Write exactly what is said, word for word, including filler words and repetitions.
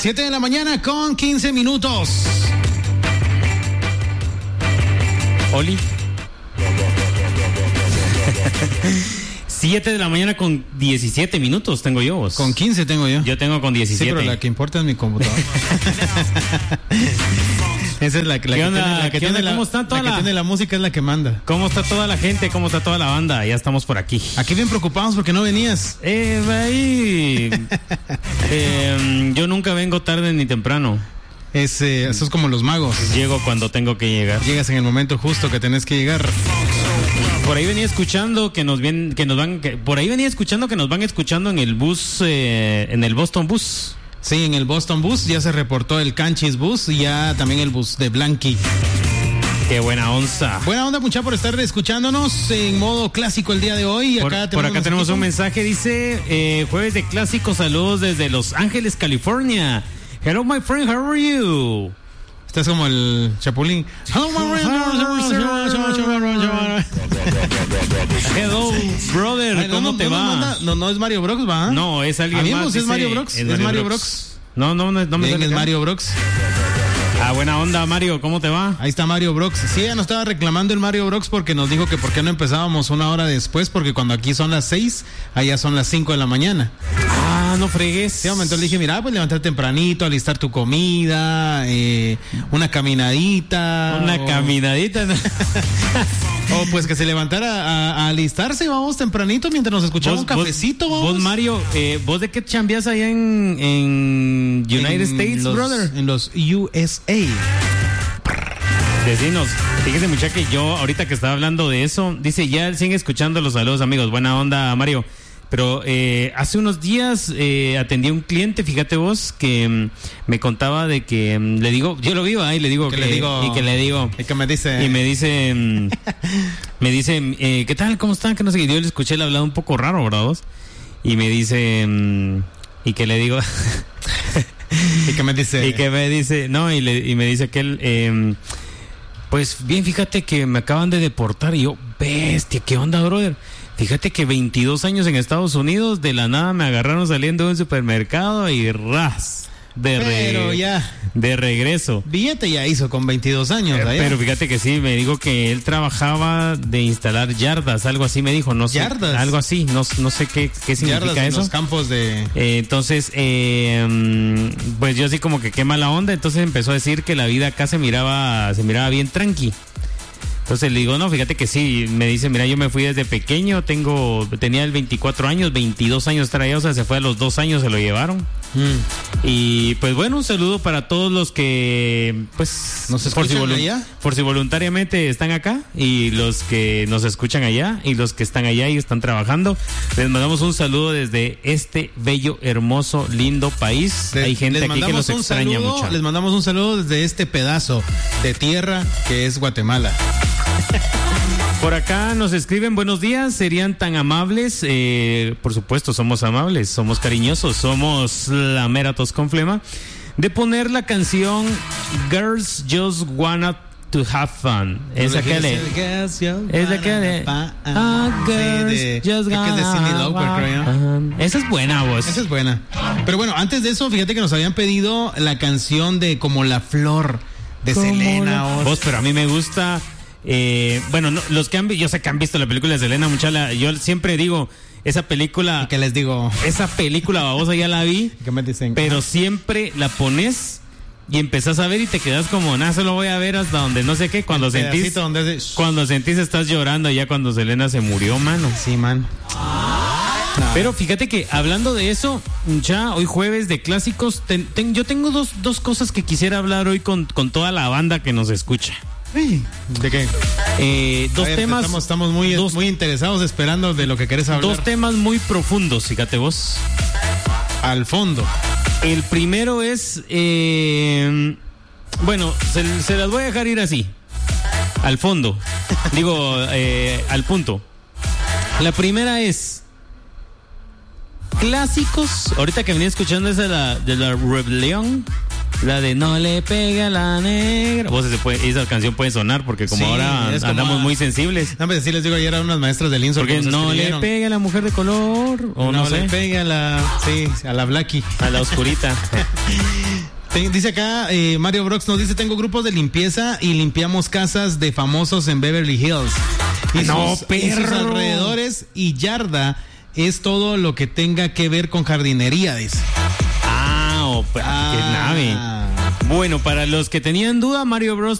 siete de la mañana con quince minutos. Oli. siete de la mañana con diecisiete minutos tengo yo. Vos. Con quince tengo yo. Yo tengo con diecisiete. Sí, pero la que importa es mi computadora. Esa es la, la, que, tiene, la, que, tiene, la, la que la... tiene la música, es la que manda. ¿Cómo está toda la gente? ¿Cómo está toda la banda? Ya estamos por aquí. Aquí bien preocupados porque no venías. Eh, ahí. eh, yo nunca vengo tarde ni temprano. Es, eh, eso es como los magos. Llego cuando tengo que llegar. Llegas en el momento justo que tenés que llegar. Por ahí venía escuchando que nos vienen, que nos van, que, por ahí venía escuchando que nos van escuchando en el bus, eh, en el Boston Bus. Sí, en el Boston Bus ya se reportó el Canchis Bus y ya también el bus de Blanqui. Qué buena onza. Buena onda, mucha, por estar escuchándonos en modo clásico el día de hoy. Por acá por tenemos, acá tenemos un mensaje, dice, eh, jueves de clásicos, saludos desde Los Ángeles, California. Hello, my friend, how are you? Este es como el Chapulín. Hello, my Hello, brother, Ay, no, ¿cómo no, te no, va? No, no, no, no es Mario Brox, ¿va? No, es alguien Amigos, más. es Mario Brox. Es Mario, Mario Brox. Brox. No, no, no, no me Bien, es Mario Brox. Ah, buena onda, Mario, ¿cómo te va? Ahí está Mario Brox. Sí, ya nos estaba reclamando el Mario Brox porque nos dijo que por qué no empezábamos una hora después, porque cuando aquí son las seis, allá son las cinco de la mañana. Ah, no fregues. Sí, entonces le dije, mira, pues levantar tempranito, alistar tu comida, eh, una caminadita. Una o... caminadita. ¿No? O pues que se levantara a, a alistarse, vamos, tempranito, mientras nos escuchamos un cafecito, vos, vamos. Vos, Mario, eh, ¿vos de qué chambeás allá en, en United en States, los, brother? En los U S A. Vecinos, fíjese muchacha que yo ahorita que estaba hablando de eso, dice, ya siguen escuchando los saludos, amigos, buena onda, Mario. Pero eh, hace unos días eh, atendí a un cliente, fíjate vos, que um, me contaba de que um, le digo, yo lo vivo ahí, le digo que que le digo y que le digo y que me dice y me dice um, me dice eh, ¿qué tal? ¿Cómo están? Que no sé qué. Yo le escuché el hablado un poco raro, ¿verdad vos? Y me dice um, y que le digo y que me dice y que me dice no y, le, y me dice que él eh, pues bien, fíjate que me acaban de deportar y yo, bestia, ¿qué onda, brother? Fíjate que veintidós años en Estados Unidos, de la nada me agarraron saliendo de un supermercado y ras, de, pero re, ya. de regreso. Billete ya hizo con veintidós años. Eh, allá. pero fíjate que sí, me dijo que él trabajaba de instalar yardas, algo así me dijo, no sé. ¿Yardas? Algo así, no, no sé qué, qué significa yardas eso. En los campos de... Eh, entonces, eh, pues yo así como que qué mala onda, entonces empezó a decir que la vida acá se miraba, se miraba bien tranqui. Entonces le digo, no, fíjate que sí, me dice, mira, yo me fui desde pequeño, tengo, tenía el veinticuatro años, veintidós años estar allá, o sea, se fue a los dos años, se lo llevaron. Mm. Y pues bueno, un saludo para todos los que, pues, ¿nos por si, escuchan allá? por si voluntariamente están acá, y los que nos escuchan allá, y los que están allá y están trabajando, les mandamos un saludo desde este bello, hermoso, lindo país. De, Hay gente aquí que nos extraña saludo, mucho. Les mandamos un saludo desde este pedazo de tierra que es Guatemala. Por acá nos escriben, buenos días, serían tan amables, eh, por supuesto somos amables, somos cariñosos, somos la mera tos con flema, de poner la canción Girls Just Wanna to Have Fun. Esa que le... Esa que le... Ah, Girls Just Wanna... Esa es buena, vos. Esa es buena. Pero bueno, antes de eso, fíjate que nos habían pedido la canción de Como la Flor de Selena. Vos. vos, pero a mí me gusta... Eh, bueno, no, los que han yo sé que han visto la película de Selena, muchala, yo siempre digo, esa película, ¿qué les digo? Esa película babosa ya la vi. ¿Qué me dicen? Pero siempre la pones y empezás a ver y te quedas como, nada, solo voy a ver hasta donde no sé qué, cuando el sentís donde es... cuando sentís estás llorando ya cuando Selena se murió, mano. Sí, man. No. Pero fíjate que hablando de eso, ya hoy jueves de clásicos, ten, ten, yo tengo dos, dos cosas que quisiera hablar hoy con, con toda la banda que nos escucha. ¿De qué? Eh, dos ver, temas. Estamos, estamos muy, dos, muy interesados esperando de lo que querés hablar. Dos temas muy profundos, fíjate vos. Al fondo. El primero es, eh, bueno, se, se las voy a dejar ir así. Al fondo. Digo, eh, al punto. La primera es clásicos. Ahorita que venía escuchando esa de la, de la Rebelión. La de no le pega a la negra. Vos se puede, esa canción puede sonar porque como sí, ahora como andamos a, muy sensibles. No, pues sí les digo, ayer eran unas maestras del Inso. Porque no le pega a la mujer de color. O no, no le sé. pega a la, sí, a la Blackie. A la oscurita. Dice acá, eh, Mario Brox nos dice, tengo grupos de limpieza y limpiamos casas de famosos en Beverly Hills. Y no, sus, y sus alrededores y yarda es todo lo que tenga que ver con jardinería, dice. Ah, oh, ah. qué nave. Bueno, para los que tenían duda, Mario Bros